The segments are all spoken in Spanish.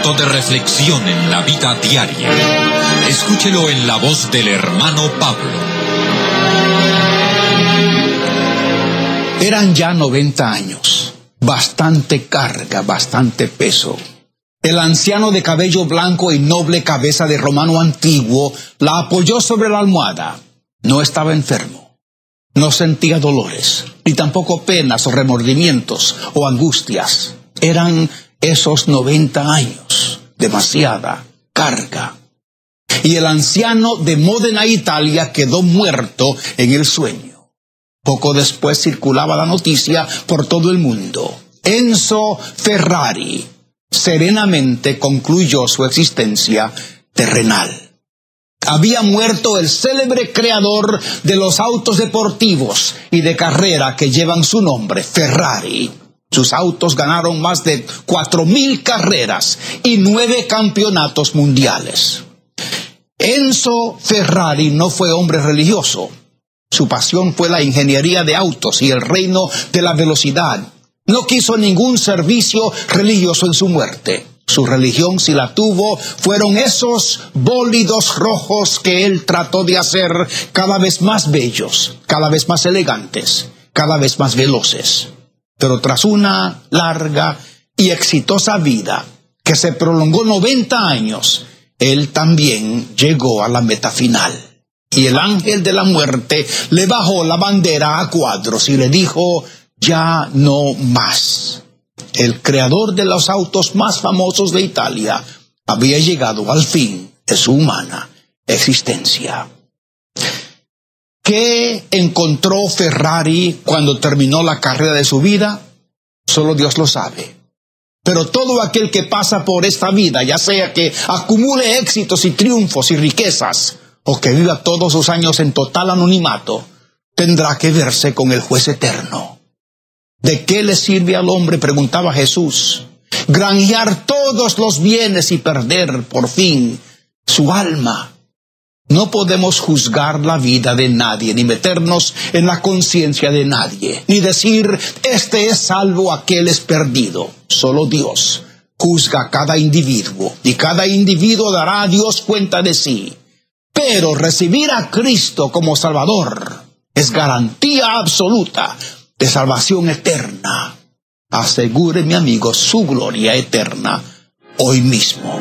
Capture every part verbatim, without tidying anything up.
Momento de reflexión en la vida diaria. Escúchelo en la voz del hermano Pablo. Eran ya noventa años. Bastante carga, bastante peso. El anciano de cabello blanco y noble cabeza de romano antiguo la apoyó sobre la almohada. No estaba enfermo. No sentía dolores, ni tampoco penas o remordimientos o angustias. Eran esos noventa años. Demasiada carga. Y el anciano de Módena, Italia, quedó muerto en el sueño. Poco después circulaba la noticia por todo el mundo. Enzo Ferrari serenamente concluyó su existencia terrenal. Había muerto el célebre creador de los autos deportivos y de carrera que llevan su nombre, Ferrari. Sus autos ganaron más de cuatro mil carreras y nueve campeonatos mundiales. Enzo Ferrari no fue hombre religioso. Su pasión fue la ingeniería de autos y el reino de la velocidad. No quiso ningún servicio religioso en su muerte. Su religión, si la tuvo, fueron esos bólidos rojos que él trató de hacer cada vez más bellos, cada vez más elegantes, cada vez más veloces. Pero tras una larga y exitosa vida que se prolongó noventa años, él también llegó a la meta final. Y el ángel de la muerte le bajó la bandera a cuadros y le dijo: ya no más. El creador de los autos más famosos de Italia había llegado al fin de su humana existencia. ¿Qué encontró Ferrari cuando terminó la carrera de su vida? Solo Dios lo sabe. Pero todo aquel que pasa por esta vida, ya sea que acumule éxitos y triunfos y riquezas, o que viva todos sus años en total anonimato, tendrá que verse con el juez eterno. ¿De qué le sirve al hombre?, preguntaba Jesús, granjear todos los bienes y perder, por fin, su alma. No podemos juzgar la vida de nadie, ni meternos en la conciencia de nadie, ni decir, este es salvo, aquel es perdido. Solo Dios juzga a cada individuo, y cada individuo dará a Dios cuenta de sí. Pero recibir a Cristo como Salvador es garantía absoluta de salvación eterna. Asegure, mi amigo, su gloria eterna hoy mismo.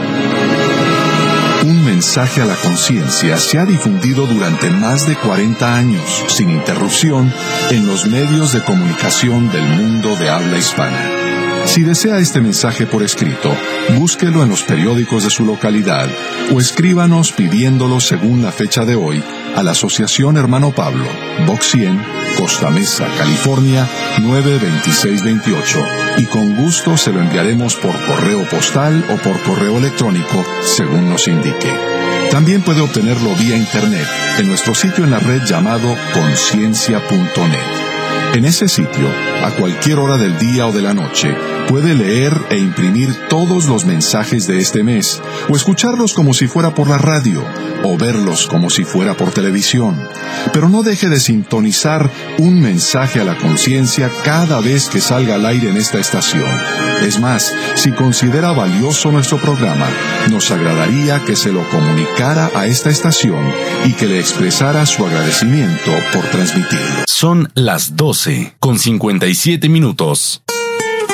Un mensaje a la conciencia se ha difundido durante más de cuarenta años, sin interrupción, en los medios de comunicación del mundo de habla hispana. Si desea este mensaje por escrito, búsquelo en los periódicos de su localidad o escríbanos pidiéndolo según la fecha de hoy a la Asociación Hermano Pablo, Box cien, Costa Mesa, California, nueve dos seis dos ocho, y con gusto se lo enviaremos por correo postal o por correo electrónico, según nos indique. También puede obtenerlo vía internet en nuestro sitio en la red llamado conciencia punto net. En ese sitio, a cualquier hora del día o de la noche, puede leer e imprimir todos los mensajes de este mes, o escucharlos como si fuera por la radio, o verlos como si fuera por televisión. Pero no deje de sintonizar un mensaje a la conciencia cada vez que salga al aire en esta estación. Es más, si considera valioso nuestro programa, nos agradaría que se lo comunicara a esta estación y que le expresara su agradecimiento por transmitirlo. Son las doce con cincuenta y siete minutos.